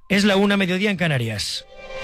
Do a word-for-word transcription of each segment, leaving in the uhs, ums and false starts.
Es la una, mediodía en Canarias.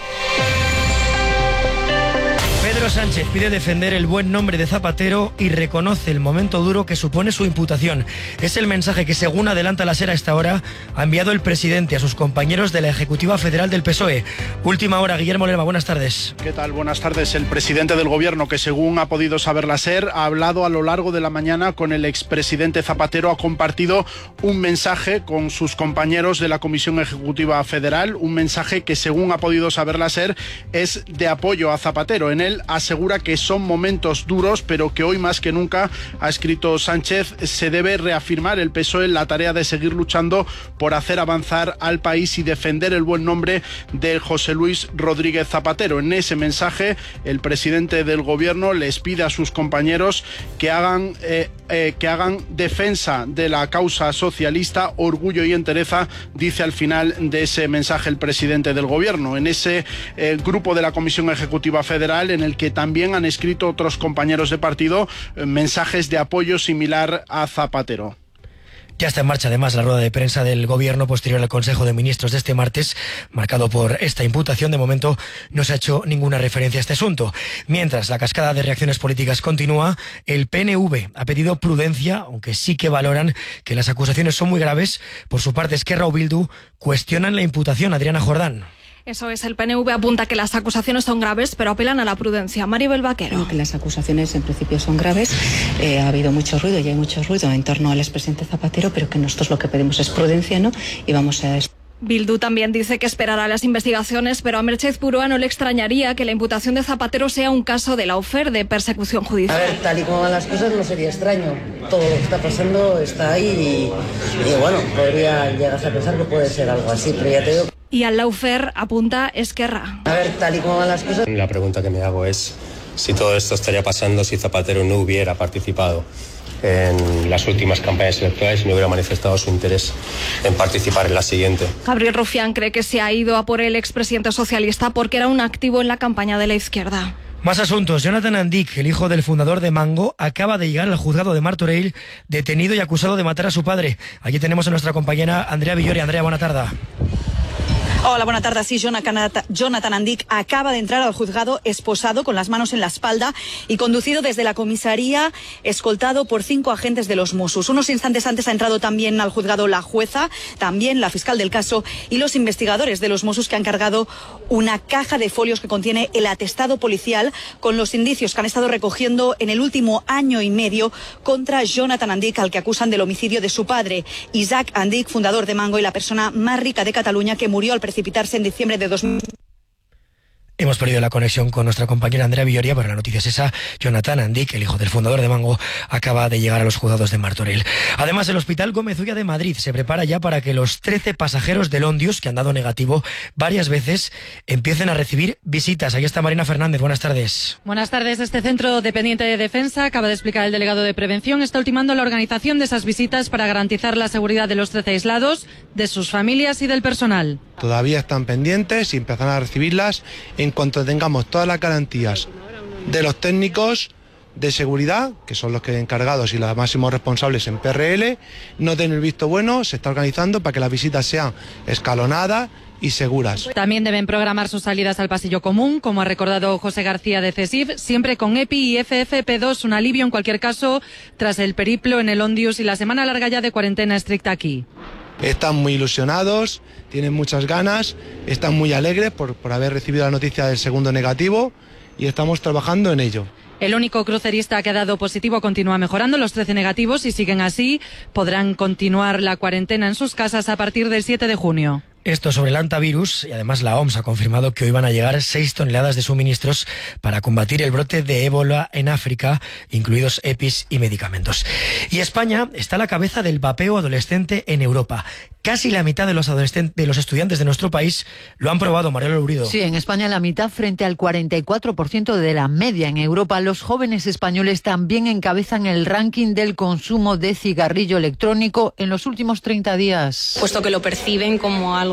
Pedro Sánchez pide defender el buen nombre de Zapatero y reconoce el momento duro que supone su imputación. Es el mensaje que, según adelanta la SER a esta hora, ha enviado el presidente a sus compañeros de la Ejecutiva Federal del P S O E. Última hora, Guillermo Lerma, buenas tardes. ¿Qué tal? Buenas tardes. El presidente del Gobierno, que según ha podido saber la SER, ha hablado a lo largo de la mañana con el expresidente Zapatero, ha compartido un mensaje con sus compañeros de la Comisión Ejecutiva Federal, un mensaje que, según ha podido saber la SER, es de apoyo a Zapatero. En él asegura que son momentos duros, pero que hoy más que nunca, ha escrito Sánchez, se debe reafirmar el P S O E en la tarea de seguir luchando por hacer avanzar al país y defender el buen nombre de José Luis Rodríguez Zapatero. En ese mensaje, el presidente del Gobierno les pide a sus compañeros que hagan, eh, eh, que hagan defensa de la causa socialista, orgullo y entereza, dice al final de ese mensaje el presidente del Gobierno. En ese eh, grupo de la Comisión Ejecutiva Federal, en el que también han escrito otros compañeros de partido eh, mensajes de apoyo similar a Zapatero. Ya está en marcha además la rueda de prensa del Gobierno posterior al Consejo de Ministros de este martes, marcado por esta imputación. De momento no se ha hecho ninguna referencia a este asunto. Mientras la cascada de reacciones políticas continúa, el P N V ha pedido prudencia, aunque sí que valoran que las acusaciones son muy graves. Por su parte, Esquerra o Bildu cuestionan la imputación. Adriana Jordán. Eso es, el P N V apunta que las acusaciones son graves, pero apelan a la prudencia. Maribel Vaquero. Creo que las acusaciones en principio son graves. Eh, ha habido mucho ruido y hay mucho ruido en torno al expresidente Zapatero, pero que nosotros lo que pedimos es prudencia, ¿no? Y vamos a... Bildu también dice que esperará las investigaciones, pero a Merchez Purúa no le extrañaría que la imputación de Zapatero sea un caso de lawfare, de persecución judicial. A ver, tal y como van las cosas no sería extraño. Todo lo que está pasando está ahí y, y bueno, podría llegarse a pensar que puede ser algo así, pero ya te digo... Y al lawfare apunta Esquerra. A ver, tal y como van las cosas... La pregunta que me hago es si todo esto estaría pasando si Zapatero no hubiera participado en las últimas campañas electorales y no hubiera manifestado su interés en participar en la siguiente. Gabriel Rufián cree que se ha ido a por el expresidente socialista porque era un activo en la campaña de la izquierda. Más asuntos. Jonathan Andic, el hijo del fundador de Mango, acaba de llegar al juzgado de Martorell, detenido y acusado de matar a su padre. Aquí tenemos a nuestra compañera Andrea Villori. Andrea, buena tarde. Hola, buena tarde. Sí, Jonathan Andic acaba de entrar al juzgado esposado, con las manos en la espalda y conducido desde la comisaría, escoltado por cinco agentes de los Mossos. Unos instantes antes ha entrado también al juzgado la jueza, también la fiscal del caso y los investigadores de los Mossos, que han cargado una caja de folios que contiene el atestado policial con los indicios que han estado recogiendo en el último año y medio contra Jonathan Andic, al que acusan del homicidio de su padre, Isaac Andic, fundador de Mango y la persona más rica de Cataluña, que murió al precipitarse en diciembre de dos mil. Hemos perdido la conexión con nuestra compañera Andrea Villoria, pero la noticia es esa. Jonathan Andic, el hijo del fundador de Mango, acaba de llegar a los juzgados de Martorell. Además, el Hospital Gómez Ulla de Madrid se prepara ya para que los trece pasajeros del Ondius, que han dado negativo varias veces, empiecen a recibir visitas. Ahí está Marina Fernández. Buenas tardes. Buenas tardes. Este centro dependiente de defensa, acaba de explicar el delegado de prevención, está ultimando la organización de esas visitas para garantizar la seguridad de los trece aislados, de sus familias y del personal. Todavía están pendientes y empezarán a recibirlas en cuanto tengamos todas las garantías de los técnicos de seguridad, que son los que encargados y los máximos responsables en P R L, no den el visto bueno. Se está organizando para que las visitas sean escalonadas y seguras. También deben programar sus salidas al pasillo común, como ha recordado José García de CESIF, siempre con E P I y F F P dos, un alivio en cualquier caso tras el periplo en el Ondius y la semana larga ya de cuarentena estricta aquí. Están muy ilusionados, tienen muchas ganas, están muy alegres por, por haber recibido la noticia del segundo negativo y estamos trabajando en ello. El único crucerista que ha dado positivo continúa mejorando. Los trece negativos, y siguen así, podrán continuar la cuarentena en sus casas a partir del siete de junio. Esto sobre el antivirus, y además la O M S ha confirmado que hoy van a llegar seis toneladas de suministros para combatir el brote de ébola en África, incluidos E P Is y medicamentos. Y España está a la cabeza del vapeo adolescente en Europa. Casi la mitad de los adolescentes, de los estudiantes de nuestro país lo han probado, Mariela Lurido. Sí, en España la mitad frente al cuarenta y cuatro por ciento de la media. En Europa, los jóvenes españoles también encabezan el ranking del consumo de cigarrillo electrónico en los últimos treinta días. Puesto que lo perciben como algo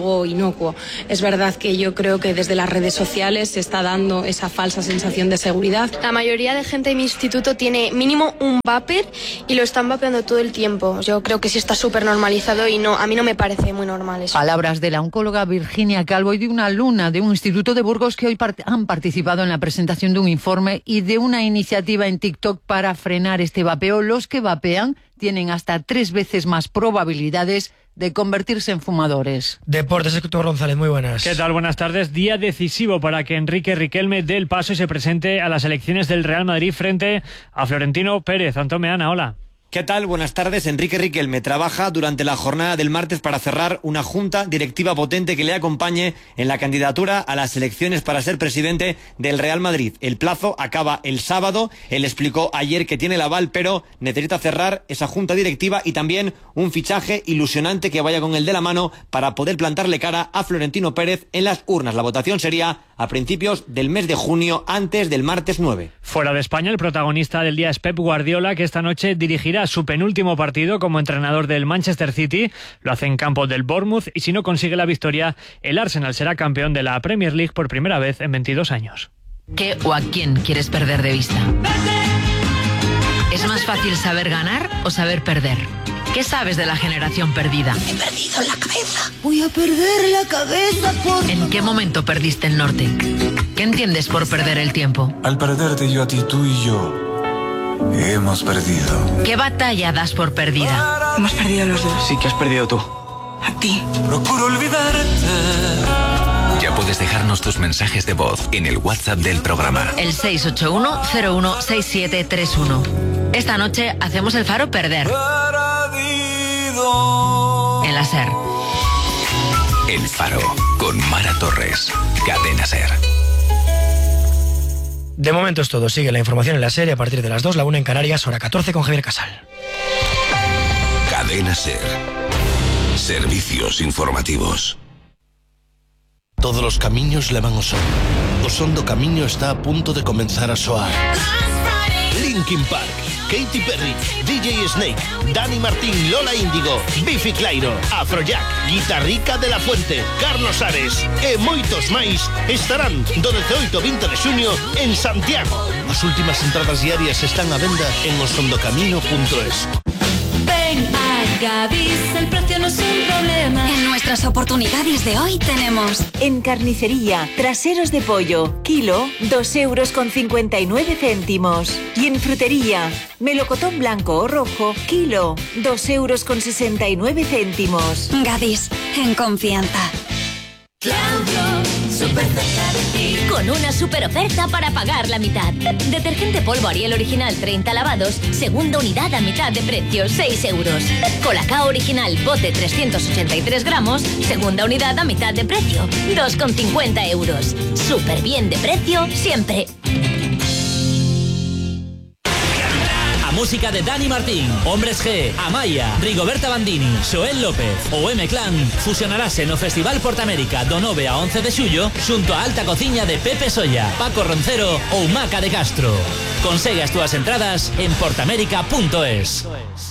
algo inocuo. Es verdad que yo creo que desde las redes sociales se está dando esa falsa sensación de seguridad. La mayoría de gente de mi instituto tiene mínimo un vapor y lo están vapeando todo el tiempo. Yo creo que sí está súper normalizado y no, a mí no me parece muy normal eso. Palabras de la oncóloga Virginia Calvo y de una alumna de un instituto de Burgos que hoy part- han participado en la presentación de un informe y de una iniciativa en TikTok para frenar este vapeo. Los que vapean tienen hasta tres veces más probabilidades de convertirse en fumadores. Deportes, Héctor González, muy buenas. ¿Qué tal? Buenas tardes. Día decisivo para que Enrique Riquelme dé el paso y se presente a las elecciones del Real Madrid frente a Florentino Pérez. Antón Meana, hola. ¿Qué tal? Buenas tardes. Enrique Riquelme trabaja durante la jornada del martes para cerrar una junta directiva potente que le acompañe en la candidatura a las elecciones para ser presidente del Real Madrid. El plazo acaba el sábado. Él explicó ayer que tiene el aval, pero necesita cerrar esa junta directiva y también un fichaje ilusionante que vaya con el de la mano para poder plantarle cara a Florentino Pérez en las urnas. La votación sería a principios del mes de junio, antes del martes nueve. Fuera de España, el protagonista del día es Pep Guardiola, que esta noche dirigirá su penúltimo partido como entrenador del Manchester City. Lo hace en campo del Bournemouth y si no consigue la victoria, el Arsenal será campeón de la Premier League por primera vez en veintidós años. ¿Qué o a quién quieres perder de vista? ¿Es más fácil saber ganar o saber perder? ¿Qué sabes de la generación perdida? He perdido la cabeza. Voy a perder la cabeza por... ¿En qué momento perdiste el norte? ¿Qué entiendes por perder el tiempo? Al perderte yo a ti, tú y yo hemos perdido. ¿Qué batalla das por perdida? Hemos perdido los dos. Sí, que has perdido tú. A ti. Procuro olvidarte. Ya puedes dejarnos tus mensajes de voz en el WhatsApp del programa. El seis ocho uno cero uno seis siete tres uno. Esta noche hacemos el faro perder. En la SER. El Faro, con Mara Torres. Cadena SER. De momento es todo. Sigue la información en la SER a partir de las dos, la una en Canarias, hora catorce con Javier Casal. Cadena SER. Servicios informativos. Todos los camiños levan ao sol. O son do camiño está a punto de comenzar a soar. Linkin Park, Katy Perry, D J Snake, Dani Martín, Lola Índigo, Biffy Clyro, Afrojack, Guitarrica de la Fuente, Carlos Ares e moitos máis estarán do dezooito ao vinte de xuño en Santiago. As últimas entradas diarias están a venda en osondocamino punto es. Ven a Gadis, el precio no es un problema. En nuestras oportunidades de hoy tenemos en carnicería, traseros de pollo, kilo, dos euros con cincuenta y nueve céntimos. Y en frutería, melocotón blanco o rojo, kilo, dos euros con sesenta y nueve céntimos. Gadis, en confianza. Claudio, super cerca de ti. Con una super oferta para pagar la mitad. Detergente polvo Ariel original treinta lavados, segunda unidad a mitad de precio, seis euros. Colacao original bote trescientos ochenta y tres gramos, segunda unidad a mitad de precio, dos con cincuenta euros. Súper bien de precio siempre. Música de Dani Martín, Hombres G, Amaya, Rigoberta Bandini, Xoel López ou M-Clan fusionarase no Festival Portamérica do nove a once de xullo xunto a alta cociña de Pepe Solla, Paco Roncero ou Maca de Castro. Consegue as túas entradas en portamérica punto es.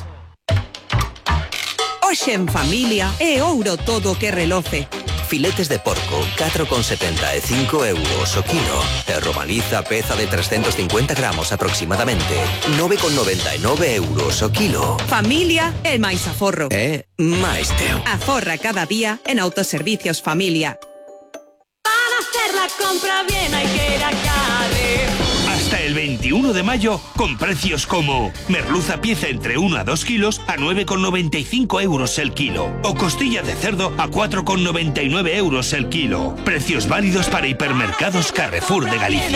Hoxe en familia é ouro todo que reloce. Filetes de porco, catro con setenta e cinco euros o kilo. E romaniza peza de trescientos cincuenta gramos aproximadamente, nove con noventa e nove euros o kilo. Familia é máis aforro. É máis teu. Aforra cada día en Autoservicios Familia. Para hacer la compra bien hay que ir a Carrefour. Hasta el veintiuno de mayo, con precios como merluza pieza entre uno a dos kilos a nueve con noventa y cinco euros el kilo. O costilla de cerdo a cuatro con noventa y nueve euros el kilo. Precios válidos para hipermercados Carrefour de Galicia.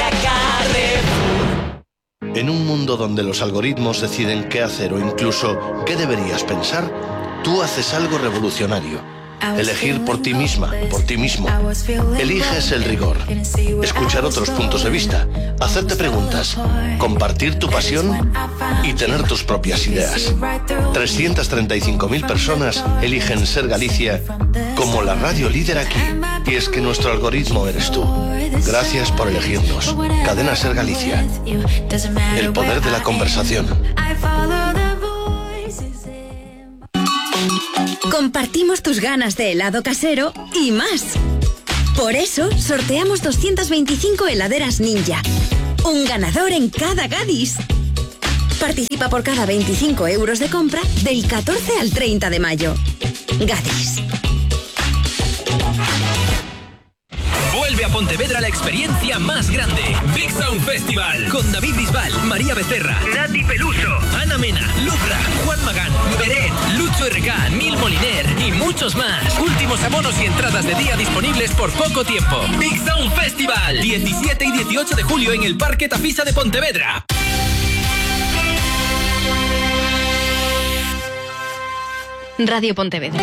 En un mundo donde los algoritmos deciden qué hacer o incluso qué deberías pensar, tú haces algo revolucionario. Elegir por ti misma, por ti mismo. Eliges el rigor. Escuchar otros puntos de vista. Hacerte preguntas. Compartir tu pasión y tener tus propias ideas. trescientas treinta y cinco mil personas eligen Ser Galicia como la radio líder aquí. Y es que nuestro algoritmo eres tú. Gracias por elegirnos. Cadena Ser Galicia. El poder de la conversación. Compartimos tus ganas de helado casero y más. Por eso, sorteamos doscientas veinticinco heladeras Ninja. Un ganador en cada Gadis. Participa por cada veinticinco euros de compra del catorce al treinta de mayo. Gadis. Vuelve a Pontevedra la experiencia más grande. Big Sound Festival. Con David Bisbal, María Becerra, Nati Peluso, Ana Mena, Lucra, Juan Magán, Beret, Lucho R K, Nil Moliner y muchos más. Últimos abonos y entradas de día disponibles por poco tiempo. Big Sound Festival. diecisiete y dieciocho de julio en el Parque Tafisa de Pontevedra. Radio Pontevedra.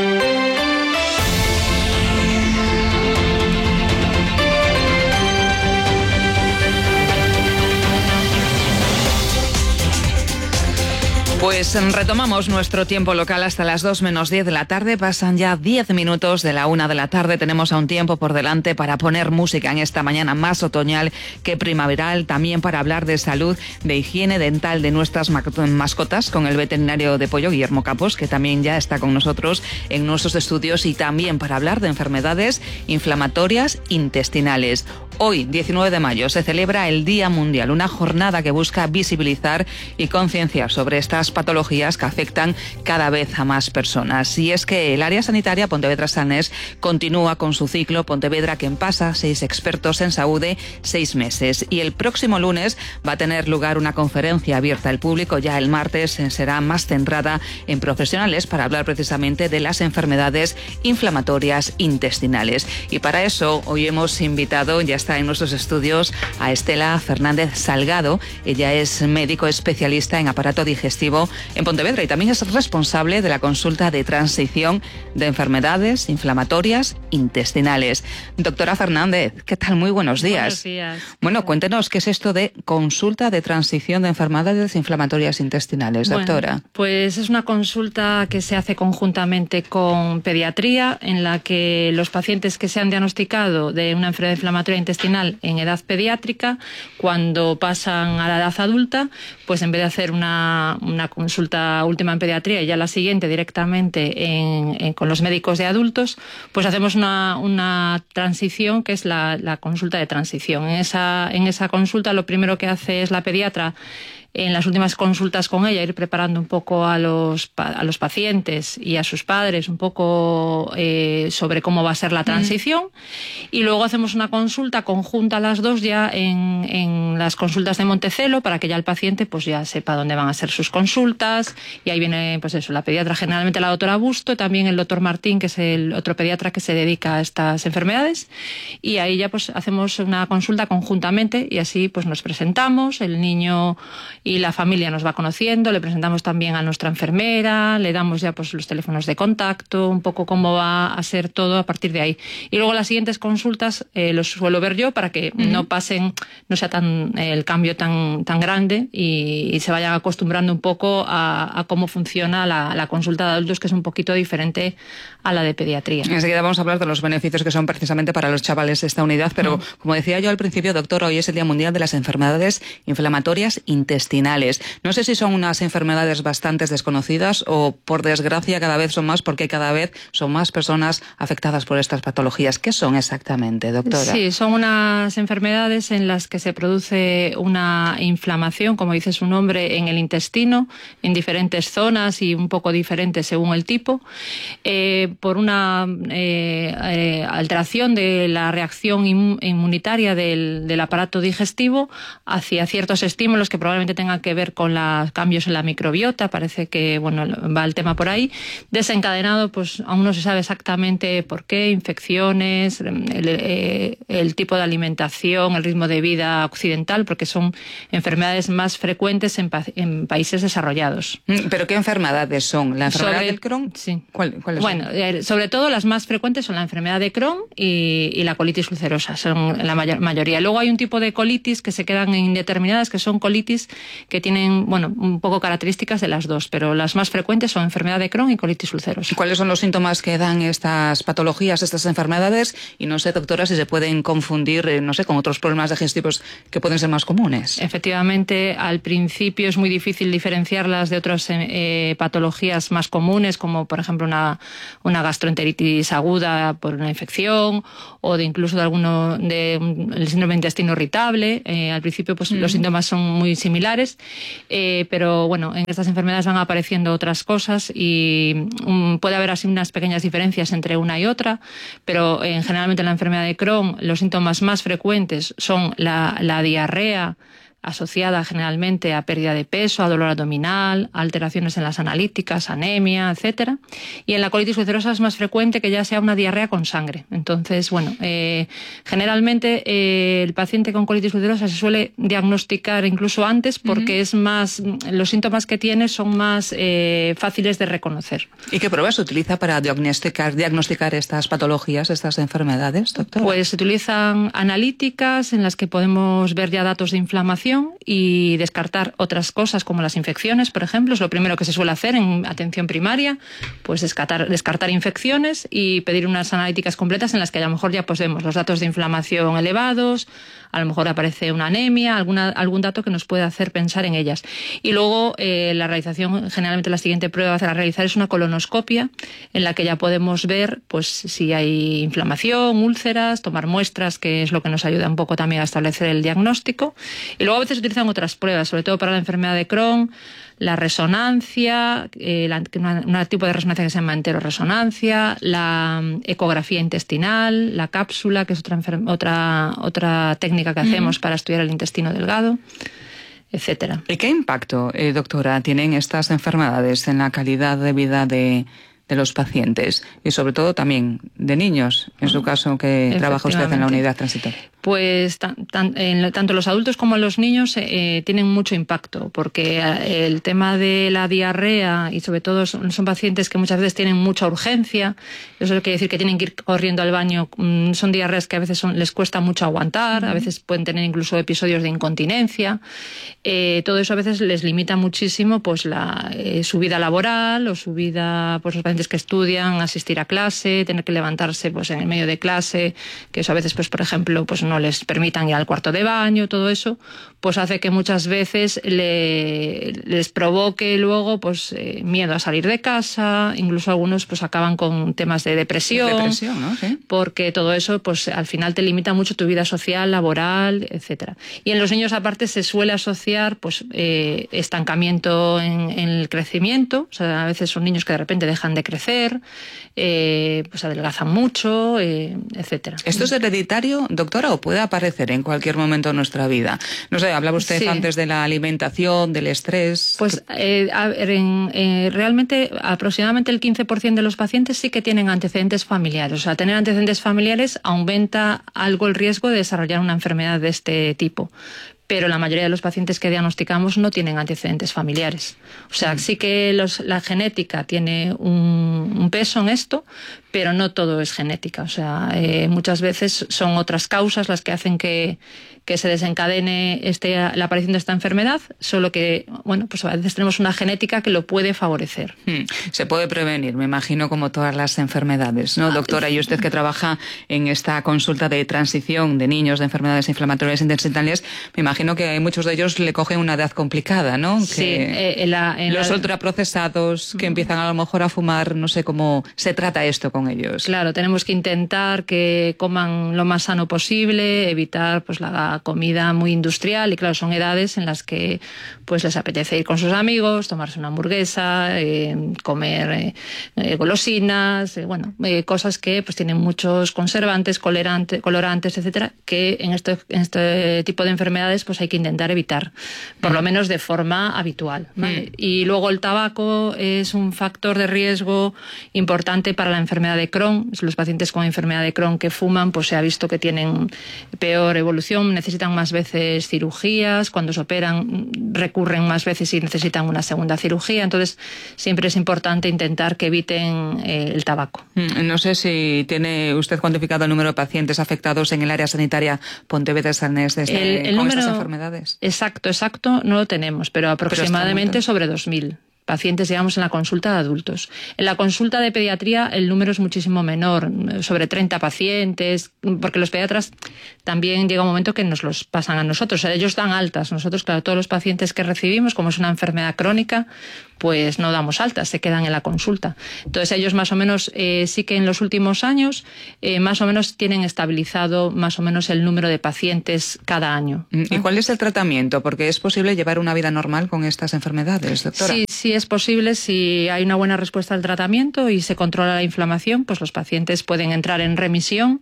Pues retomamos nuestro tiempo local hasta las dos menos diez de la tarde. Pasan ya diez minutos de la una de la tarde. Tenemos aún tiempo por delante para poner música en esta mañana más otoñal que primaveral. También para hablar de salud, de higiene dental de nuestras mascotas con el veterinario de Pollo, Guillermo Capos, que también ya está con nosotros en nuestros estudios. Y también para hablar de enfermedades inflamatorias intestinales. Hoy, diecinueve de mayo, se celebra el Día Mundial, una jornada que busca visibilizar y concienciar sobre estas patologías que afectan cada vez a más personas. Y es que el área sanitaria Pontevedra Sanés continúa con su ciclo Pontevedra Quen Pasa, seis expertos en saúde, seis meses. Y el próximo lunes va a tener lugar una conferencia abierta al público. Ya el martes será más centrada en profesionales para hablar precisamente de las enfermedades inflamatorias intestinales. Y para eso hoy hemos invitado, ya está en nuestros estudios, a Estela Fernández Salgado. Ella es médico especialista en aparato digestivo en Pontevedra y también es responsable de la consulta de transición de enfermedades inflamatorias intestinales. Doctora Fernández, ¿qué tal? Muy buenos días. Buenos días. Bueno, cuéntenos qué es esto de consulta de transición de enfermedades inflamatorias intestinales, doctora. Bueno, pues es una consulta que se hace conjuntamente con pediatría, en la que los pacientes que se han diagnosticado de una enfermedad inflamatoria intestinal en edad pediátrica, cuando pasan a la edad adulta, pues en vez de hacer una, una consulta última en pediatría y ya la siguiente directamente en, en, con los médicos de adultos, pues hacemos una, una transición que es la, la consulta de transición. En esa, en esa consulta lo primero que hace es la pediatra, en las últimas consultas con ella, ir preparando un poco a los, a los pacientes y a sus padres un poco eh, sobre cómo va a ser la transición. Mm. Y luego hacemos una consulta conjunta las dos ya en, en las consultas de Montecelo, para que ya el paciente pues ya sepa dónde van a ser sus consultas. Y ahí viene pues eso, la pediatra, generalmente la doctora Busto, también el doctor Martín, que es el otro pediatra que se dedica a estas enfermedades. Y ahí ya pues hacemos una consulta conjuntamente y así pues nos presentamos, el niño y la familia nos va conociendo, le presentamos también a nuestra enfermera, le damos ya pues los teléfonos de contacto, un poco cómo va a ser todo a partir de ahí. Y luego las siguientes consultas eh, los suelo ver yo para que uh-huh. no pasen, no sea tan eh, el cambio tan, tan grande y, y se vayan acostumbrando un poco a, a cómo funciona la, la consulta de adultos, que es un poquito diferente a la de pediatría. Enseguida vamos a hablar de los beneficios que son precisamente para los chavales de esta unidad, pero uh-huh. como decía yo al principio, doctor, hoy es el Día Mundial de las Enfermedades Inflamatorias Intestinales. No sé si son unas enfermedades bastante desconocidas o, por desgracia, cada vez son más, porque cada vez son más personas afectadas por estas patologías. ¿Qué son exactamente, doctora? Sí, son unas enfermedades en las que se produce una inflamación, como dice su nombre, en el intestino, en diferentes zonas y un poco diferentes según el tipo, eh, por una eh, eh, alteración de la reacción inmunitaria del, del aparato digestivo hacia ciertos estímulos que probablemente tengan que ver con los cambios en la microbiota. Parece que bueno va el tema por ahí, desencadenado, pues aún no se sabe exactamente por qué, infecciones, el, el, el tipo de alimentación, el ritmo de vida occidental, porque son enfermedades más frecuentes en, en países desarrollados. ¿Pero qué enfermedades son? ¿La enfermedad sobre, del Crohn? Sí. ¿Cuál, ¿Cuáles bueno, son? Eh, sobre todo las más frecuentes son la enfermedad de Crohn y, y la colitis ulcerosa, son la mayor, mayoría. Luego hay un tipo de colitis que se quedan indeterminadas, que son colitis que tienen, bueno, un poco características de las dos, pero las más frecuentes son enfermedad de Crohn y colitis ulcerosa. ¿Cuáles son los síntomas que dan estas patologías, estas enfermedades? Y no sé, doctora, si se pueden confundir, no sé, con otros problemas digestivos que pueden ser más comunes. Efectivamente, al principio es muy difícil diferenciarlas de otras eh, patologías más comunes, como por ejemplo una, una gastroenteritis aguda por una infección, o de incluso de alguno de un, el síndrome de intestino irritable. Eh, al principio pues mm. los síntomas son muy similares, eh, pero bueno, en estas enfermedades van apareciendo otras cosas y um, puede haber así unas pequeñas diferencias entre una y otra, pero eh, generalmente en la enfermedad de Crohn los síntomas más frecuentes son la, la diarrea, asociada generalmente a pérdida de peso, a dolor abdominal, a alteraciones en las analíticas, anemia, etcétera. Y en la colitis ulcerosa es más frecuente que ya sea una diarrea con sangre. Entonces, bueno, eh, generalmente eh, el paciente con colitis ulcerosa se suele diagnosticar incluso antes porque uh-huh. es más, los síntomas que tiene son más eh, fáciles de reconocer. ¿Y qué pruebas se utiliza para diagnosticar, diagnosticar estas patologías, estas enfermedades, doctor? Pues se utilizan analíticas en las que podemos ver ya datos de inflamación y descartar otras cosas como las infecciones, por ejemplo. Es lo primero que se suele hacer en atención primaria, pues descartar, descartar infecciones y pedir unas analíticas completas en las que a lo mejor ya pues vemos los datos de inflamación elevados, a lo mejor aparece una anemia, alguna, algún dato que nos puede hacer pensar en ellas. Y luego eh, la realización, generalmente la siguiente prueba a realizar es una colonoscopia en la que ya podemos ver pues si hay inflamación, úlceras, tomar muestras, que es lo que nos ayuda un poco también a establecer el diagnóstico. Y luego a veces se utilizan otras pruebas, sobre todo para la enfermedad de Crohn, la resonancia, eh, la, una, un tipo de resonancia que se llama enteroresonancia, la ecografía intestinal, la cápsula, que es otra, otra, otra técnica que hacemos uh-huh. para estudiar el intestino delgado, etcétera. ¿Y qué impacto, eh, doctora, tienen estas enfermedades en la calidad de vida de, de los pacientes y sobre todo también de niños, en su caso que trabaja usted en la unidad transitoria? Pues tan, tan, en, tanto los adultos como los niños eh, tienen mucho impacto, porque el tema de la diarrea y sobre todo son, son pacientes que muchas veces tienen mucha urgencia, eso quiere decir que tienen que ir corriendo al baño, son diarreas que a veces son, les cuesta mucho aguantar, uh-huh. a veces pueden tener incluso episodios de incontinencia, eh, todo eso a veces les limita muchísimo pues la, eh, su vida laboral o su vida, pues los pacientes que estudian, asistir a clase, tener que levantarse pues en el medio de clase, que eso a veces pues por ejemplo pues no les permitan ir al cuarto de baño, todo eso, pues hace que muchas veces le, les provoque luego pues eh, miedo a salir de casa, incluso algunos pues acaban con temas de depresión, depresión, ¿no? ¿Sí? Porque todo eso pues al final te limita mucho tu vida social, laboral, etcétera. Y en los niños aparte se suele asociar pues eh, estancamiento en, en el crecimiento, o sea, a veces son niños que de repente dejan de crecer, eh, pues adelgazan mucho, eh, etcétera. ¿Esto es hereditario, doctora, o puede aparecer en cualquier momento de nuestra vida? No sé, hablaba usted sí. antes de la alimentación, del estrés. Pues eh, a ver, en, eh, realmente aproximadamente el quince por ciento de los pacientes sí que tienen antecedentes familiares. O sea, tener antecedentes familiares aumenta algo el riesgo de desarrollar una enfermedad de este tipo. Pero la mayoría de los pacientes que diagnosticamos no tienen antecedentes familiares. O sea, sí que los, la genética tiene un, un peso en esto, pero no todo es genética. O sea, eh, muchas veces son otras causas las que hacen que, que se desencadene este, la aparición de esta enfermedad, solo que, bueno, pues a veces tenemos una genética que lo puede favorecer. Hmm. Se puede prevenir, me imagino, como todas las enfermedades, ¿no, doctora? Y usted que trabaja en esta consulta de transición de niños de enfermedades inflamatorias intestinales, me imagino que muchos de ellos le cogen una edad complicada, ¿no? Que sí. Eh, en la, en los la... ultraprocesados que empiezan a lo mejor a fumar, no sé cómo se trata esto con ellos. Claro, tenemos que intentar que coman lo más sano posible, evitar pues la comida muy industrial, y claro, son edades en las que pues les apetece ir con sus amigos, tomarse una hamburguesa, eh, comer eh, golosinas, eh, bueno, eh, cosas que pues tienen muchos conservantes, colorantes, colorantes, etcétera, que en este, en este tipo de enfermedades pues hay que intentar evitar, por lo menos de forma habitual, ¿vale? Mm. Y luego el tabaco es un factor de riesgo importante para la enfermedad de Crohn. Los pacientes con enfermedad de Crohn que fuman, pues se ha visto que tienen peor evolución, necesitan más veces cirugías, cuando se operan recurren más veces y necesitan una segunda cirugía, entonces siempre es importante intentar que eviten eh, el tabaco. No sé si tiene usted cuantificado el número de pacientes afectados en el área sanitaria Pontevedra-San Ernest de el, el número, enfermedades. Exacto, exacto, no lo tenemos, pero aproximadamente pero sobre dos mil. Pacientes, digamos, en la consulta de adultos. En la consulta de pediatría el número es muchísimo menor, sobre treinta pacientes, porque los pediatras también llega un momento que nos los pasan a nosotros, o sea, ellos dan altas. Nosotros, claro, todos los pacientes que recibimos, como es una enfermedad crónica, pues no damos altas, se quedan en la consulta. Entonces ellos más o menos, eh, sí que en los últimos años, eh, más o menos tienen estabilizado más o menos el número de pacientes cada año. ¿Y cuál es el tratamiento? Porque es posible llevar una vida normal con estas enfermedades, doctora. Sí, sí es posible. Si hay una buena respuesta al tratamiento y se controla la inflamación, pues los pacientes pueden entrar en remisión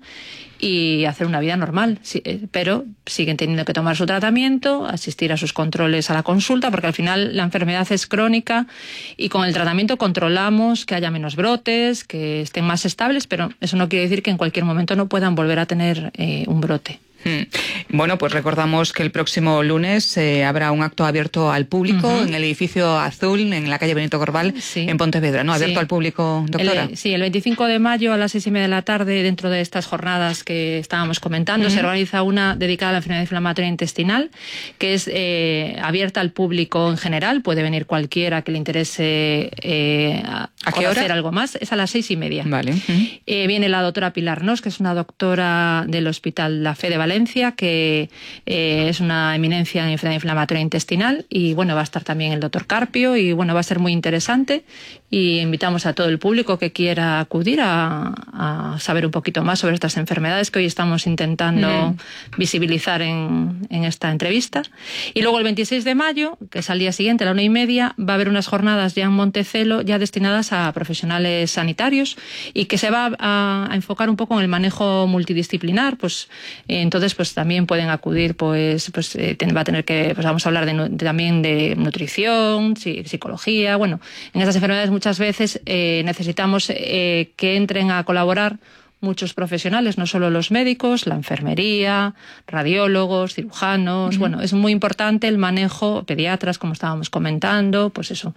y hacer una vida normal, sí, pero siguen teniendo que tomar su tratamiento, asistir a sus controles a la consulta, porque al final la enfermedad es crónica y con el tratamiento controlamos que haya menos brotes, que estén más estables, pero eso no quiere decir que en cualquier momento no puedan volver a tener eh, un brote. Bueno, pues recordamos que el próximo lunes eh, habrá un acto abierto al público uh-huh. en el edificio Azul, en la calle Benito Corval, sí. en Pontevedra, ¿no? Abierto sí. al público, doctora. El, sí, el veinticinco de mayo a las seis y media de la tarde, dentro de estas jornadas que estábamos comentando, uh-huh. se organiza una dedicada a la enfermedad inflamatoria intestinal, que es eh, abierta al público en general. Puede venir cualquiera que le interese eh, a, ¿A qué hora? Hacer algo más. Es a las seis y media. Vale. Uh-huh. Eh, viene la doctora Pilar Nos, que es una doctora del Hospital La Fe de Valencia, que eh, es una eminencia en enfermedad inflamatoria intestinal, y bueno, va a estar también el doctor Carpio, y bueno, va a ser muy interesante, y invitamos a todo el público que quiera acudir a, a saber un poquito más sobre estas enfermedades que hoy estamos intentando mm. visibilizar en, en esta entrevista. Y luego el veintiséis de mayo, que es al día siguiente a la una y media, va a haber unas jornadas ya en Montecelo, ya destinadas a profesionales sanitarios, y que se va a, a enfocar un poco en el manejo multidisciplinar. Pues eh, entonces pues también pueden acudir, pues, pues eh, va a tener que, pues vamos a hablar de, de, también de nutrición, psicología. Bueno, en estas enfermedades muchas veces eh, necesitamos eh, que entren a colaborar muchos profesionales, no solo los médicos, la enfermería, radiólogos, cirujanos. Uh-huh. Bueno, es muy importante el manejo, pediatras, como estábamos comentando, pues eso,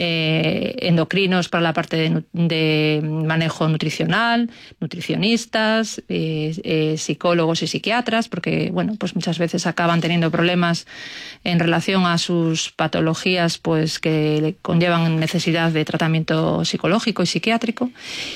eh, endocrinos para la parte de, de manejo nutricional, nutricionistas, eh, eh, psicólogos y psiquiatras, porque, bueno, pues muchas veces acaban teniendo problemas en relación a sus patologías, pues que conllevan necesidad de tratamiento psicológico y psiquiátrico.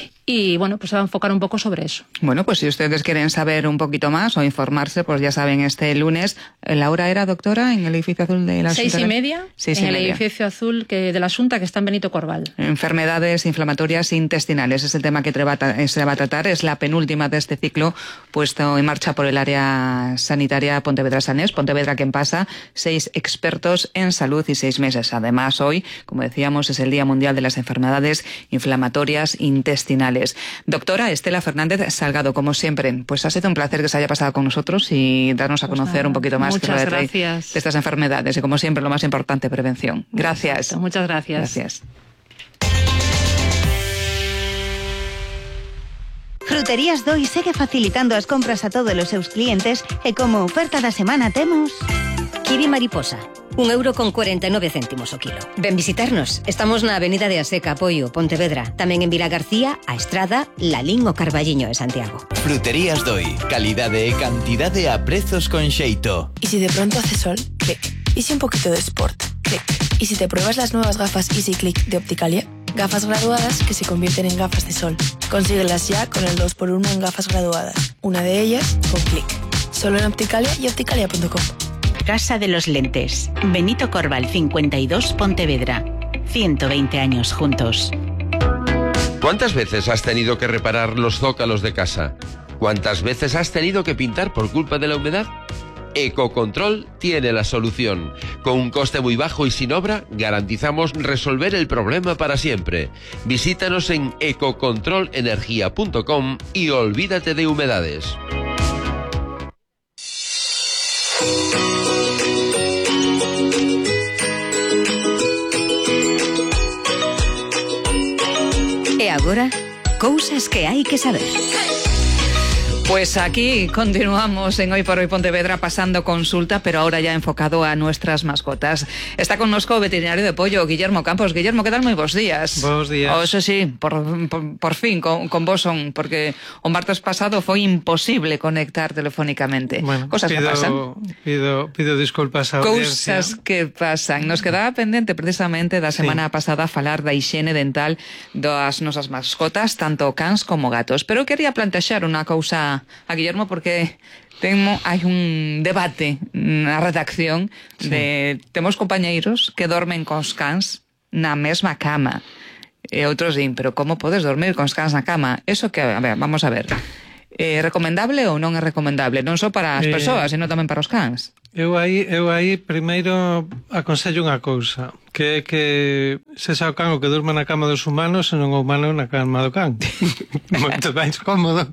Y bueno, pues se va a enfocar un poco sobre eso. Bueno, pues si ustedes quieren saber un poquito más o informarse, pues ya saben, este lunes, ¿la hora era, doctora, en el edificio azul de la Asunta? Seis y media, Seis en y el media. edificio azul que, de la Asunta, que está en Benito Corval. Enfermedades inflamatorias intestinales es el tema que se va a tratar. Es la penúltima de este ciclo puesto en marcha por el área sanitaria Pontevedra Sanés. Pontevedra ¿Quién pasa? Seis expertos en salud y seis meses. Además, hoy, como decíamos, es el Día Mundial de las Enfermedades Inflamatorias Intestinales. Doctora Estela Fernández Salgado, como siempre, pues ha sido un placer que se haya pasado con nosotros y darnos a pues conocer nada, un poquito más muchas de, gracias. de estas enfermedades y, como siempre, lo más importante, prevención. Gracias. Exacto, muchas gracias. Gracias. Fruterías Doi segue facilitando as compras a todos os seus clientes e como oferta da semana temos kiwi mariposa, un euro con cuarenta y nueve céntimos o kilo. Ven visitarnos. Estamos na Avenida de Aseca, Apoio, Pontevedra. Tamén en Vila García, A Estrada, Lalín o Carballiño de Santiago. Fruterías Doi. Calidade e cantidade a prezos con xeito. ¿Y si de pronto hace sol? Clic. ¿Y si un poquito de sport? Clic. ¿Y si te pruebas las nuevas gafas Easy Click de Opticalia? Gafas graduadas que se convierten en gafas de sol. Consíguelas ya con el dos por uno en gafas graduadas. Una de ellas con Click. Solo en Opticalia y opticalia punto com. Casa de los Lentes. Benito Corval cincuenta y dos, Pontevedra. ciento veinte años juntos. ¿Cuántas veces has tenido que reparar los zócalos de casa? ¿Cuántas veces has tenido que pintar por culpa de la humedad? Ecocontrol tiene la solución. Con un coste muy bajo y sin obra, garantizamos resolver el problema para siempre. Visítanos en ecocontrol energía punto com y olvídate de humedades. E agora, cousas que hai que saber. Pues aquí continuamos en Hoy por Hoy Pontevedra pasando consulta, pero ahora ya enfocado a nuestras mascotas. Está con nosco o veterinario de pollo, Guillermo Campos. Guillermo, ¿qué tal? Muy bons días. Bons días. O eso sí, por, por, por fin, con, con vos son, porque o martes pasado foi imposible conectar telefónicamente. Bueno, Cosas pido, que pasan. Pido, pido disculpas a audiencia. Cousas que pasan. Nos quedaba pendente precisamente da semana sí. pasada falar da hixiene dental das nosas mascotas, tanto cans como gatos. Pero quería plantexar unha cousa a Guillermo porque temo, hai un debate na redacción sí. de temos compañeiros que dormen cos cans na mesma cama e outros din, pero como podes dormir cos cans na cama? Eso que, a ver, vamos a ver, é recomendable ou non é recomendable? Non só para as persoas, eh, senón tamén para os cans. Eu aí, eu aí primeiro aconsello unha cousa, que é que se xa o can o que durma na cama dos humanos, senón o humano na cama do can. Moito máis cómodo.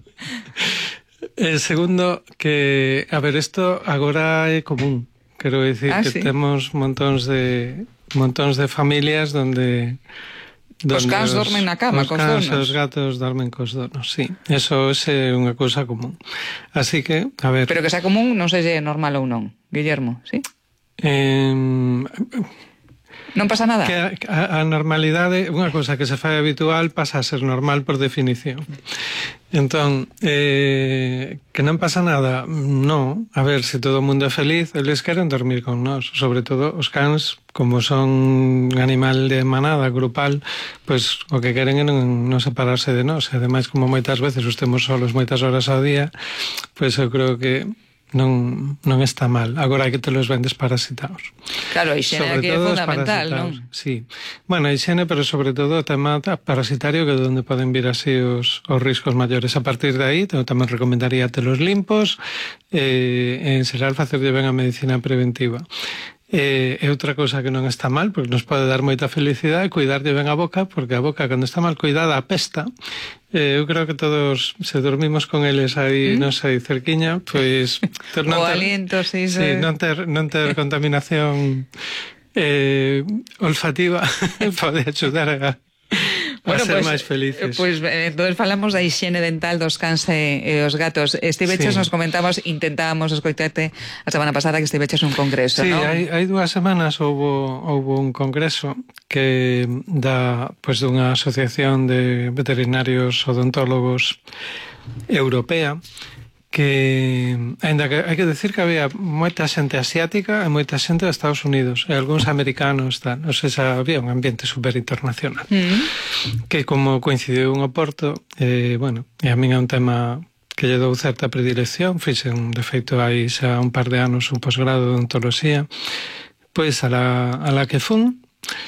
E segundo, que, a ver, isto agora é común. Quero dicir ah, que sí. temos montóns de montóns de familias donde... Os cans dormen na cama, cos donos. Os cans e os gatos dormen cos donos, sí. Eso é unha cousa común. Así que, a ver... Pero que sea común, non sei se é normal ou non. Guillermo, sí? Eh... Non pasa nada? Que a, a, a normalidade, unha cousa que se fai habitual pasa a ser normal por definición. Entón, eh, que non pasa nada, non. A ver, se todo o mundo é feliz, eles queren dormir con nós. Sobre todo os cans, como son animal de manada, grupal, pois o que queren é non, non separarse de nós. E ademais, como moitas veces os temos solos moitas horas ao día, pois eu creo que non, non está mal. Agora hai que telos ben desparasitados. Claro, a higiene aquí é fundamental, non? Sí. Bueno, a higiene, pero sobre todo o tema parasitario, que é onde poden vir así os, os riscos maiores. A partir de aí, tamén recomendaría telos limpos e, en xeral, facerlle ben a medicina preventiva. E, e outra cousa que non está mal, porque nos pode dar moita felicidade, cuidarlle ben a boca, porque a boca, cando está mal cuidada, apesta. Eh, eu creo que todos, se dormimos con eles aí, ¿Mm? non sei, cerquiña, pois... Ter, non o ter, aliento, sí. Sí, non ter, non ter contaminación eh, olfativa pode axudar a... Bueno, a ser pues, máis felices. Pois pues, entonces falamos da higiene dental dos cans e, e os gatos. Estiveches, sí. nos comentamos, intentábamos escoitarte a semana pasada que estiveches un congreso, sí, ¿no? hai, hai dúas semanas houbo, houbo un congreso que da, pues, dunha asociación de veterinarios odontólogos europea, que, ainda que hai que decir que había moita xente asiática e moita xente de Estados Unidos e algúns americanos, tal. O sea, había un ambiente super internacional. Mm. Que como coincidiu un Oporto, eh, bueno, e a min é un tema que lle dou certa predilección, fixen, de feito, hai xa un par de anos un posgrado de odontoloxía, pois a la, a la que fun,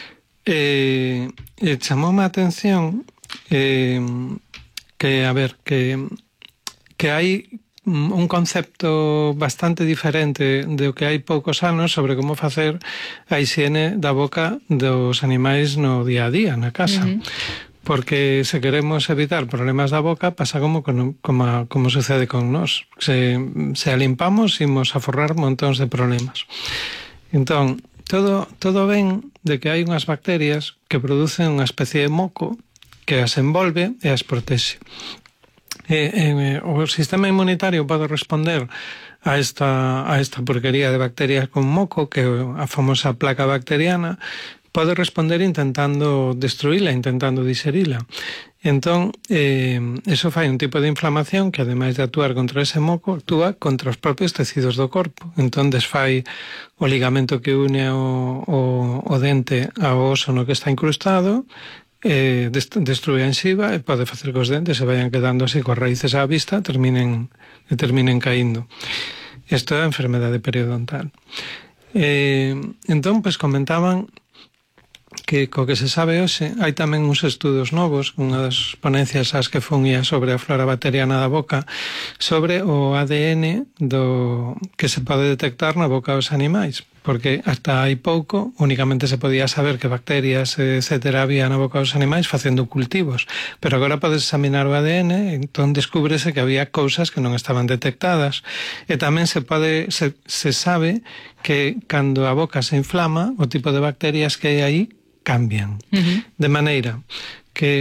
eh, e chamoume a atención eh, que, a ver, que, que hai un concepto bastante diferente do que hai poucos anos sobre como facer a higiene da boca dos animais no día a día, na casa. Uh-huh. Porque se queremos evitar problemas da boca, pasa como, como, como sucede con nós. Se, se a limpamos, imos a forrar montóns de problemas. Entón, todo, todo ven de que hai unhas bacterias que producen unha especie de moco que as envolve e as protexe. Eh, eh, o sistema inmunitario pode responder a esta, a esta porquería de bacterias con moco, que é a famosa placa bacteriana, pode responder intentando destruíla, intentando digerila. Entón, eh, eso fai un tipo de inflamación que, ademais de actuar contra ese moco, actúa contra os propios tecidos do corpo. Entón, desfai o ligamento que une o, o, o dente ao oso no que está incrustado, eh, destrue a enxiva e pode facer que os dentes se vayan quedando así coas raíces á vista e terminen, e terminen caindo. Isto é a enfermedade periodontal. Eh, entón, pois comentaban que co que se sabe hoxe hai tamén uns estudos novos, unha das ponencias ás que fun ia sobre a flora bacteriana da boca, sobre o A D N do que se pode detectar na boca dos animais, porque hasta hai pouco únicamente se podía saber que bacterias, etcétera, había na boca dos animais facendo cultivos, pero agora podes examinar o A D N e entón descúbrese que había cousas que non estaban detectadas, e tamén se pode se, se sabe que cando a boca se inflama, o tipo de bacterias que hai aí cambian. Uh-huh. De maneira que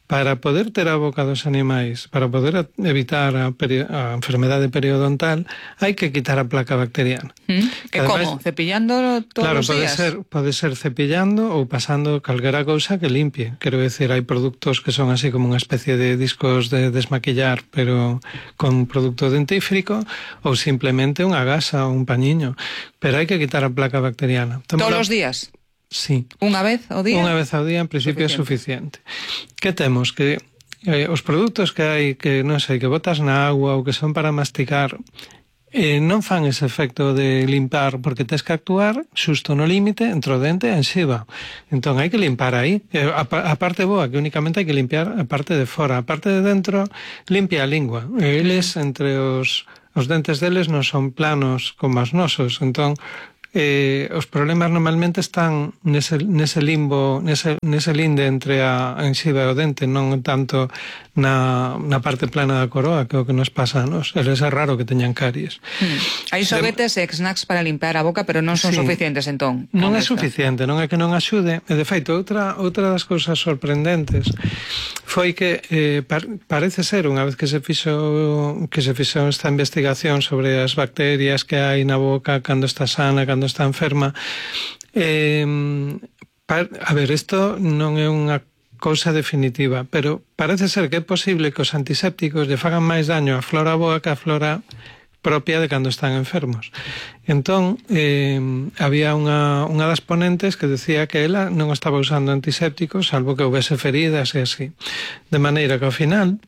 para poder ter a boca dos animais, para poder evitar a, a enfermedade periodontal, hai que quitar a placa bacteriana. ¿Mm? ¿E como? ¿Cepillando todos claro, os pode días? Ser, pode ser cepillando ou pasando calquera cousa que limpie. Quero decir, hai produtos que son así como unha especie de discos de desmaquillar, pero con producto dentífrico, ou simplemente unha gasa ou un pañiño. Pero hai que quitar a placa bacteriana. Todos la... os días? Sí. Unha vez ao día? Unha vez ao día, en principio, suficiente. é suficiente. Que temos? Que eh, os produtos que hai, que non sei, que botas na agua ou que son para masticar, eh, non fan ese efecto de limpar, porque tes que actuar xusto no límite entre o dente e enxiva. Entón hai que limpar aí. Eh, a, a parte boa, que únicamente hai que limpiar a parte de fora. A parte de dentro, limpia a lingua. Eles, entre os, os dentes deles, non son planos como os nosos. Entón, Eh, os problemas normalmente están nese, nese limbo, nese, nese linde entre a enxiva e o dente, non tanto na, na parte plana da coroa, que é o que nos pasa a nos. Eles é raro que teñan caries. Hmm. Hai xoguetes e snacks para limpiar a boca, pero non son sí. suficientes, entón. Non é suficiente, non é que non axude. E, de feito, outra, outra das cousas sorprendentes foi que eh, par, parece ser, unha vez que se fixo que se fixo esta investigación sobre as bacterias que hai na boca cando está sana, cando está enferma, eh, par, a ver, isto non é unha cousa definitiva, pero parece ser que é posible que os antisépticos lle fagan máis daño á flora boa que á flora propia de cando están enfermos. Entón, eh, había unha, unha das ponentes que decía que ela non estaba usando antisépticos, salvo que houvese feridas e así. De maneira que ao final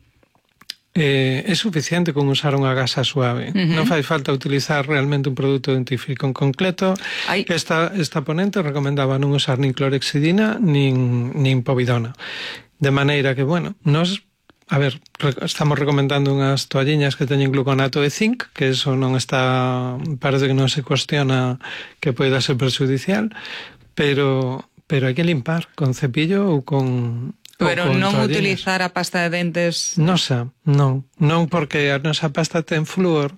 eh, é suficiente con usar unha gasa suave. Uh-huh. Non fai falta utilizar realmente un produto dentífrico. En concreto, Ay. esta, esta ponente recomendaba non usar nin clorexidina nin, nin povidona. De maneira que, bueno, nos... A ver, estamos recomendando unhas toalliñas que teñen gluconato de zinc, que eso non está, parece que non se cuestiona que poida ser perjudicial, pero pero hai que limpar con cepillo ou con Pero ou con non toalliñas. utilizar a pasta de dentes... Nosa, non, non porque a nosa pasta ten flúor,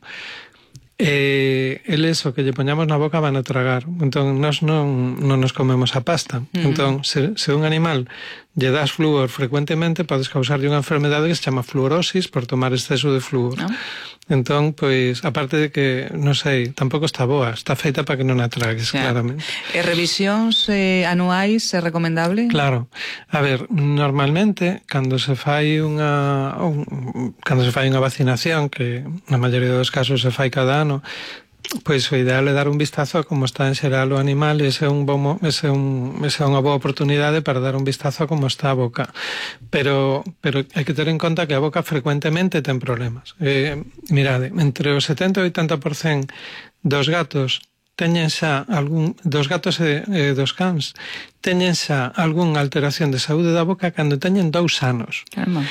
eh, eles o que lle poñamos na boca van a tragar, entón nós non, non nos comemos a pasta. Mm. Entón, se, se un animal lle das flúor frecuentemente, podes causarlle unha enfermedade que se chama fluorosis por tomar exceso de flúor. No. Entón, pois, aparte de que, non sei, tampouco está boa, está feita para que non a tragues, yeah. claramente. E revisións eh, anuais é recomendable? Claro. A ver, normalmente, cando se fai unha un, cando se fai unha vacinación, que na maioría dos casos se fai cada ano, pois o ideal é dar un vistazo a como está en xeral o animal, e ese é, un bomo, ese é, un, ese é unha boa oportunidade para dar un vistazo a como está a boca. Pero, pero hai que ter en conta que a boca frecuentemente ten problemas. Eh, mirade, entre o setenta e oitenta por cento dos gatos teñen xa algún, dos gatos e, e dos cans teñen xa algunha alteración de saúde da boca cando teñen dous anos. Calma.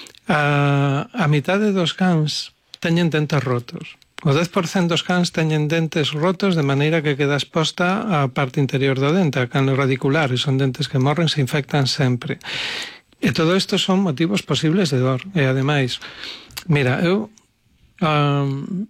A, a mitade dos cans teñen dentes rotos. O dez por cento dos cans teñen dentes rotos de maneira que queda exposta a parte interior do dente, a cano radicular, e son dentes que morren, se infectan sempre. E todo isto son motivos posibles de dor. E ademais, mira, eu um,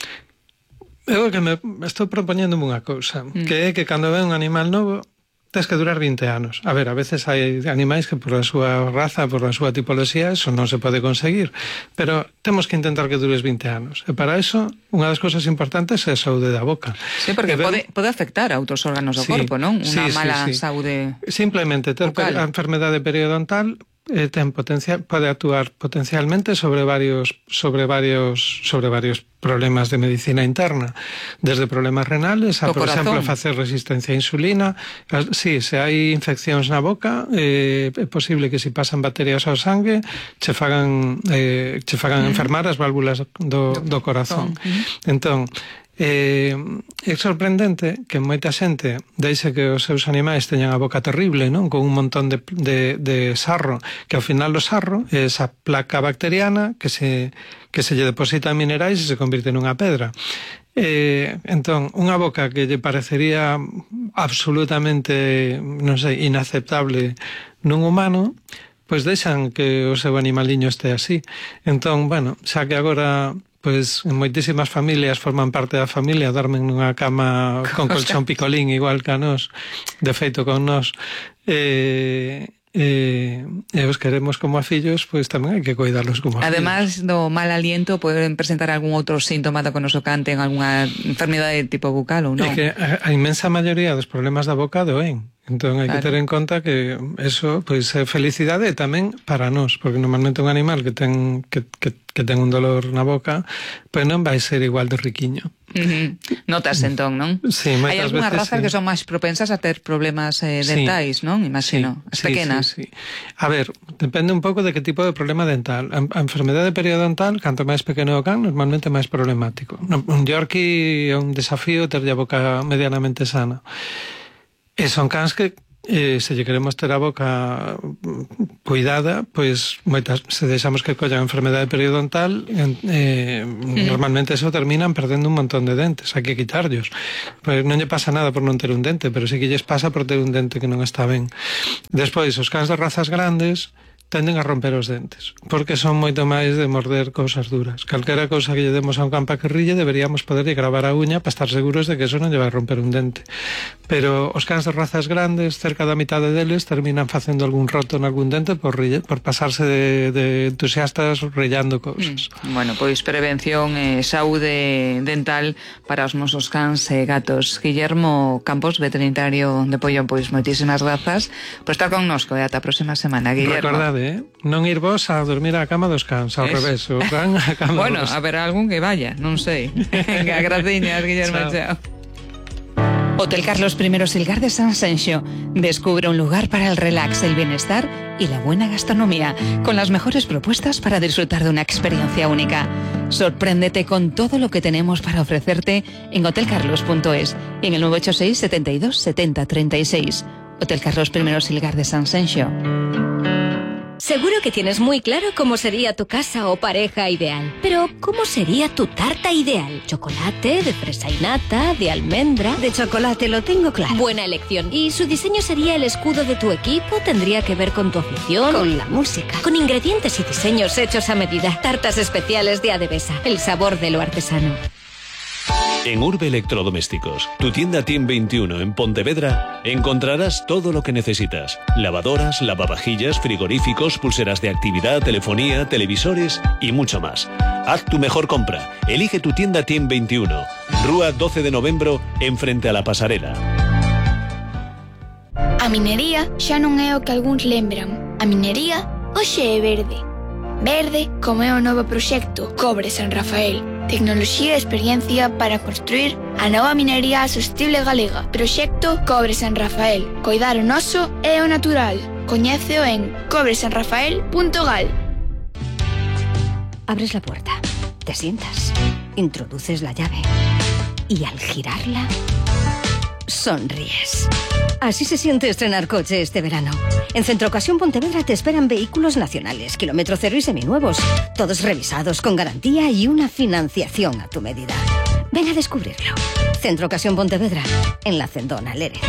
eu que me estou propoñéndome unha cousa, mm. que é que cando ve un animal novo tens que durar vinte anos. A ver, a veces hai animais que por a súa raza, por a súa tipoloxía, eso non se pode conseguir, pero temos que intentar que dures vinte anos. E para eso, unha das cousas importantes é a saúde da boca. Sí, porque ver... pode, pode afectar a outros órganos do sí, corpo, non? Unha sí, mala sí, sí. saúde Simplemente ter a enfermedade periodontal eh, ten potencia, pode actuar potencialmente sobre varios sobre varios sobre varios problemas de medicina interna, desde problemas renales a, por exemplo, facer resistencia a insulina. Sí, se hai infeccións na boca, eh, é posible que se pasan bacterias ao sangue che fagan eh, che fagan uh-huh. enfermar as válvulas do, do corazón. Uh-huh. Entón, Eh, é sorprendente que moita xente deixe que os seus animais teñan a boca terrible, non? Con un montón de, de, de sarro, que ao final o sarro é esa placa bacteriana que se, que se lle deposita en minerais e se convirte nunha pedra. Eh, entón, unha boca que lle parecería absolutamente, non sei, inaceptable nun humano, pois deixan que o seu animaliño este así. Entón, bueno, xa que agora... Pois en moitísimas familias forman parte da familia, dormen nunha cama con colchón picolín igual que a nós, de feito con nós. Eh, e, e os queremos como a fillos, pois tamén hai que cuidarlos como a Además, fillos. do mal aliento, poden presentar algún outro síntoma do que nos o canten, algunha enfermidade tipo bucal ou non? É que a, a inmensa maioría dos problemas da boca doen. Entón hai claro. que ter en conta que eso pois é felicidade tamén para nós, porque normalmente un animal que ten que, que, que ten un dolor na boca, pois non vai ser igual de riquiño. Uh-huh. Notas entón, non? Sí, hai algunhas razas sí. que son máis propensas a ter problemas eh, dentais, sí. non? Imagino, sí, as pequenas. Sí, sí, sí. A ver, depende un pouco de que tipo de problema dental. A, a enfermedade periodontal, canto máis pequeno o can, normalmente máis problemático. Un Yorkie é un desafío ter a boca medianamente sana. E son cans que eh, se lle queremos ter a boca cuidada, pois moitas, se deixamos que collan enfermedade periodontal, eh, mm. normalmente eso terminan perdendo un montón de dentes, hai que quitarlos. Pois non lle pasa nada por non ter un dente, pero sí que lles pasa por ter un dente que non está ben. Despois, os cans de razas grandes tenden a romper os dentes, porque son moito máis de morder cousas duras. Calquera cousa que lle demos a un can pa que rille, deberíamos poderlle gravar a uña para estar seguros de que eso non lle vai romper un dente. Pero os cans de razas grandes, cerca da mitade deles, terminan facendo algún roto en algún dente por, rille, por pasarse de, de entusiastas rillando cousas. Mm. Bueno, pois prevención e eh, saúde dental para os nosos cans e gatos. Guillermo Campos, veterinario de Pollón, pois moitísimas grazas por estar connosco e ata a próxima semana, Guillermo. Recordade, eh? Non ir vos a dormir á cama dos cans, ao es... revés, o can á cama bueno, dos. a ver algún que vaya, non sei. Venga, graciñas, Guillermo, chao. chao. Hotel Carlos I Silgar de San Senxo. Descubre un lugar para el relax, el bienestar y la buena gastronomía, con las mejores propuestas para disfrutar de una experiencia única. Sorpréndete con todo lo que tenemos para ofrecerte en hotel carlos punto es y en el nueve ocho seis, setenta y dos, setenta, treinta y seis. Hotel Carlos I Silgar de San Senxo. Seguro que tienes muy claro cómo sería tu casa o pareja ideal. Pero, ¿cómo sería tu tarta ideal? ¿Chocolate, de fresa y nata, de almendra? De chocolate, lo tengo claro. Buena elección. ¿Y su diseño sería el escudo de tu equipo? ¿Tendría que ver con tu afición? Con la música. Con ingredientes y diseños hechos a medida. Tartas especiales de Adebesa. El sabor de lo artesano. En Urbe Electrodomésticos, tu tienda Team veintiuno en Pontevedra, encontrarás todo lo que necesitas. Lavadoras, lavavajillas, frigoríficos, pulseras de actividad, telefonía, televisores y mucho más. Haz tu mejor compra. Elige tu tienda Team veintiuno. Rúa doce de novembro, enfrente a la pasarela. A minería xa non é o que algúns lembran. A minería hoxe é verde. Verde como é o novo proxecto Cobre San Rafael. Tecnoloxía e experiencia para construir a nova minería sostible galega. Proxecto Cobre San Rafael. Coidar o noso é o natural. Coñéceo en cobre san rafael punto gal. Abres la puerta, te sientas, introduces la llave y al girarla, sonríes. Así se siente estrenar coche este verano. En Centro Ocasión Pontevedra te esperan vehículos nacionales, kilómetro cero y seminuevos, todos revisados con garantía y una financiación a tu medida. Ven a descubrirlo. Centro Ocasión Pontevedra, en la Cendona Lérez.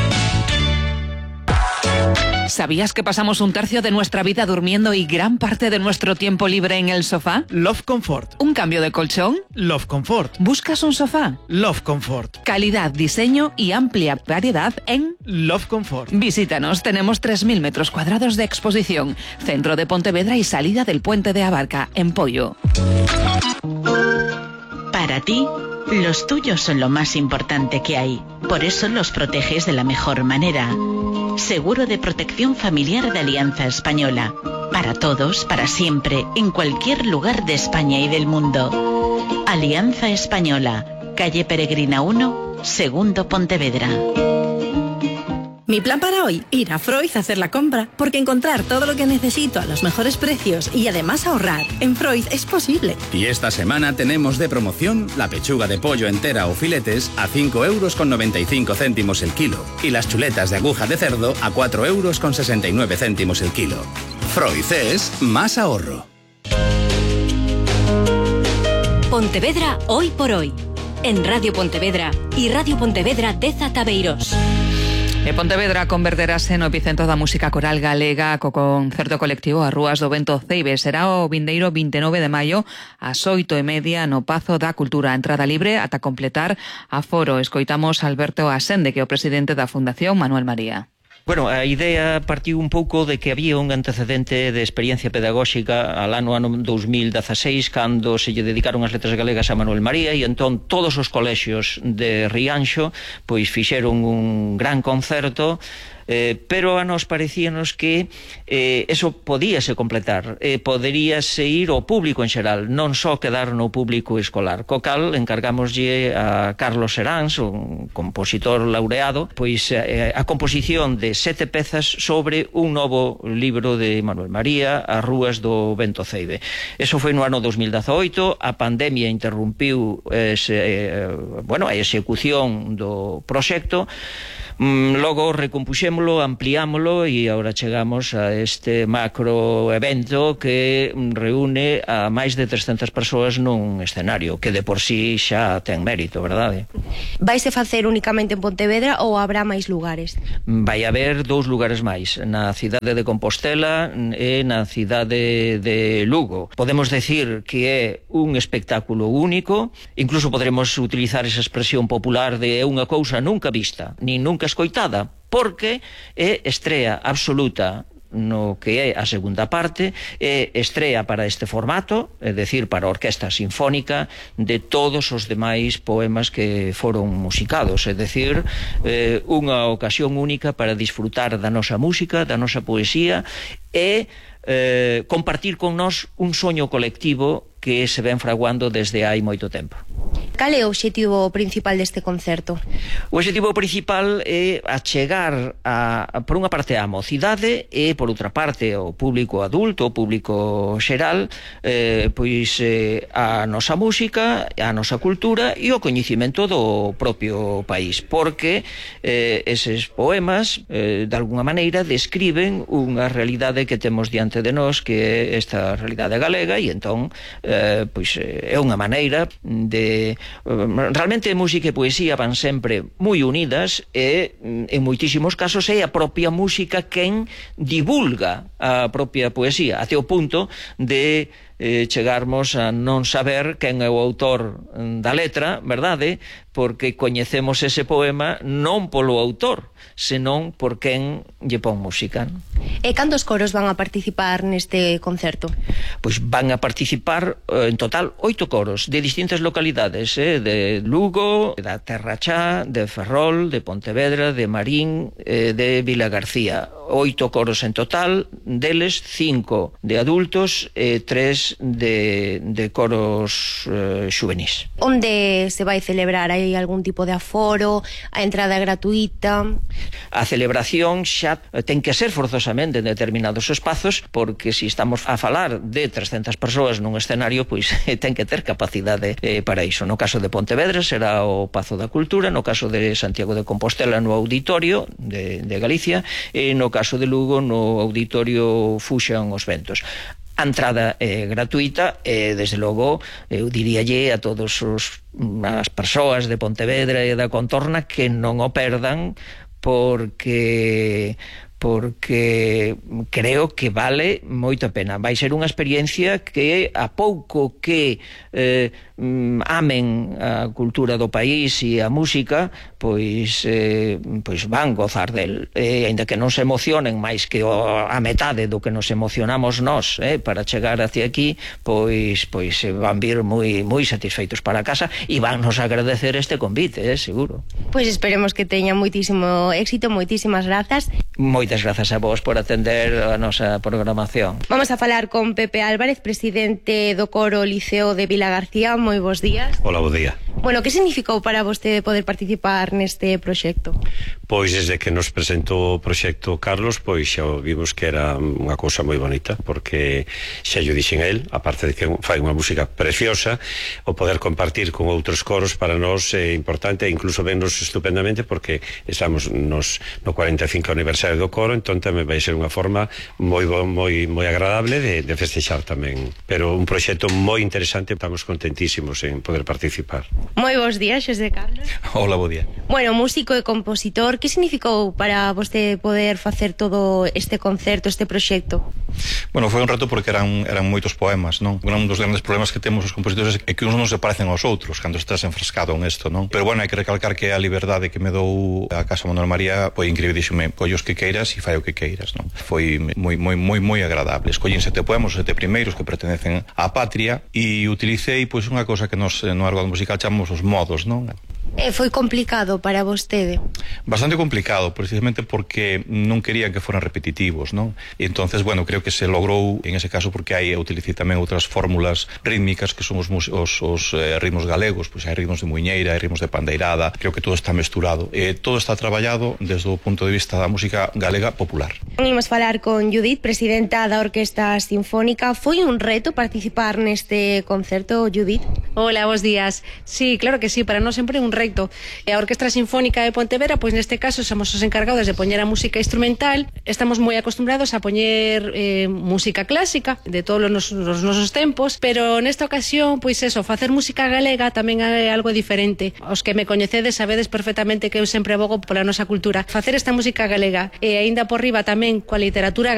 ¿Sabías que pasamos un tercio de nuestra vida durmiendo y gran parte de nuestro tiempo libre en el sofá? Love Comfort. ¿Un cambio de colchón? Love Comfort. ¿Buscas un sofá? Love Comfort. Calidad, diseño y amplia variedad en Love Comfort. Visítanos, tenemos tres mil metros cuadrados de exposición, centro de Pontevedra y salida del puente de Abarca, en Pollo. Para ti, los tuyos son lo más importante que hay. Por eso los proteges de la mejor manera. Seguro de protección familiar de Alianza Española. Para todos, para siempre, en cualquier lugar de España y del mundo. Alianza Española, calle Peregrina uno, segundo Pontevedra. Mi plan para hoy, ir a Freud a hacer la compra, porque encontrar todo lo que necesito a los mejores precios y además ahorrar en Freud es posible. Y esta semana tenemos de promoción la pechuga de pollo entera o filetes a cinco euros con noventa y cinco céntimos el kilo y las chuletas de aguja de cerdo a cuatro euros con sesenta y nueve céntimos el kilo. Freud es más ahorro. Pontevedra hoy por hoy, en Radio Pontevedra y Radio Pontevedra Deza Tabeiros. E Pontevedra converterase no epicentro da música coral galega co concerto colectivo As Rúas do Vento Ceibe. Será o vindeiro vinte e nove de maio ás oito e media no Pazo da Cultura. Entrada libre ata completar aforo. Escoitamos Alberto Asende, que é o presidente da Fundación Manuel María. Bueno, a idea partiu un pouco de que había un antecedente de experiencia pedagóxica al ano ano dos mil dieciséis, cando se lle dedicaron as letras galegas a Manuel María, e entón todos os colexios de Rianxo pois fixeron un gran concerto. Eh, pero a nos parecíanos que eh, eso podíase completar, eh, poderíase ir ao público en xeral, non só quedar no público escolar. Co cal encargámoslle a Carlos Seráns, un compositor laureado, pois eh, a composición de sete pezas sobre un novo libro de Manuel María, As rúas do vento ceibe. Eso foi no ano dos mil dezaoito, a pandemia interrumpiu ese, eh, bueno, a execución do proxecto. Logo recompuxémolo, ampliámolo e agora chegamos a este macro evento que reúne a máis de trescentas persoas nun escenario, que de por sí xa ten mérito, verdade? Vaise facer únicamente en Pontevedra ou habrá máis lugares? Vai haber dous lugares máis, na cidade de Compostela e na cidade de Lugo. Podemos decir que é un espectáculo único, incluso podremos utilizar esa expresión popular de é unha cousa nunca vista, ni nunca escoitada, porque é estrea absoluta no que é a segunda parte, é estrea para este formato, é dicir, para a orquesta sinfónica, de todos os demais poemas que foron musicados, é dicir, eh, unha ocasión única para disfrutar da nosa música, da nosa poesía e eh, compartir con nós un soño colectivo que se ven fraguando desde hai moito tempo. Cal é o obxectivo principal deste concerto? O obxectivo principal é achegar a, a, por unha parte a mocidade e por outra parte o público adulto, o público xeral, eh, pois eh, a nosa música, a nosa cultura e o coñecimento do propio país, porque eh, eses poemas eh, de alguna maneira describen unha realidade que temos diante de nós, que é esta realidade galega, e entón eh, pois é unha maneira de realmente música e poesía van sempre moi unidas e en moitísimos casos é a propia música quen divulga a propia poesía, até o punto de eh, chegarmos a non saber quen é o autor da letra, verdade? Porque coñecemos ese poema non polo autor, senón por quen lle pon música. E cantos coros van a participar neste concerto? Pois van a participar en total oito coros de distintas localidades, eh, de Lugo, da Terra Chá, de Ferrol, de Pontevedra, de Marín, eh, de Vilagarcía. Oito coros en total, deles cinco de adultos e tres de, de coros eh, xuvenís. Onde se vai celebrar? Hai algún tipo de aforo? A entrada gratuita? A celebración xa ten que ser forzosamente en determinados espazos, porque se si estamos a falar de trescentas persoas nun escenario, pois ten que ter capacidade eh, para iso. No caso de Pontevedra será o Pazo da Cultura, no caso de Santiago de Compostela no Auditorio de, de Galicia, e no caso de Lugo no Auditorio Fuxan os Ventos. A entrada é gratuita e, desde logo, eu diríalle a todos os as persoas de Pontevedra e da contorna que non o perdan, porque porque creo que vale moito a pena. Vai ser unha experiencia que a pouco que eh, amen a cultura do país e a música, pois eh, pois van gozar del. E aínda que non se emocionen máis que o, a metade do que nos emocionamos nós, eh, para chegar hacia aquí, pois pois van vir moi moi satisfeitos para casa e van nos agradecer este convite, eh, seguro. Pois esperemos que teña moitísimo éxito, moitísimas grazas. Moitas grazas a vos por atender a nosa programación. Vamos a falar con Pepe Álvarez, presidente do Coro Liceo de Vilagarcía. Moi bons días. Hola, bo día. Bueno, que significou para vostede poder participar neste proxecto? Pois desde que nos presentou o proxecto Carlos, pois xa vimos que era unha cousa moi bonita, porque xa yo dixen a él, aparte de que fai unha música preciosa, o poder compartir con outros coros para nós é importante, e incluso vennos estupendamente porque estamos nos, no cuarenta e cinco aniversario do coro, entón tamén vai ser unha forma moi moi moi agradable de, de festexar tamén, pero un proxecto moi interesante, estamos contentísimos en poder participar. Moi bons días, Xosé Carlos. Hola, bo día. Bueno, músico e compositor, que significou para vostede poder facer todo este concerto, este proxecto? Bueno, foi un reto porque eran eran moitos poemas, non? Un dos grandes problemas que temos os compositores é que uns non se parecen aos outros cando estás enfrascado en isto, non? Pero bueno, hai que recalcar que a liberdade que me dou a Casa Manuel María foi increíble, díxome, pois que queiras e fai o que queiras, non? Foi moi, moi, moi, moi agradable. Escollín sete poemas, sete primeiros que pertenecen á patria e utilicei pois unha cosa que nos no argot musical chamamos os modos, non? E foi complicado para vostede? Bastante complicado, precisamente porque non querían que foran repetitivos, non? E entonces, bueno, creo que se logrou en ese caso porque hai, utilicei tamén outras fórmulas rítmicas que son os, os, os eh, ritmos galegos, pois hai ritmos de muiñeira, hai ritmos de pandeirada, creo que todo está mesturado. E todo está traballado desde o punto de vista da música galega popular. Imos falar con Judith, presidenta da Orquesta Sinfónica. Foi un reto participar neste concerto, Judith? Hola, bons días. Sí, claro que sí, para nós sempre un reto. A Orquestra Sinfónica de Pontevedra, pois neste caso somos os encargados de poñer a música instrumental. Estamos moi acostumbrados a poñer eh, música clásica de todos os, os nosos tempos, pero nesta ocasión, pois eso, facer música galega tamén é algo diferente. Os que me coñecedes sabedes perfectamente que eu sempre abogo pola nosa cultura. Facer esta música galega e aínda por riba tamén coa literatura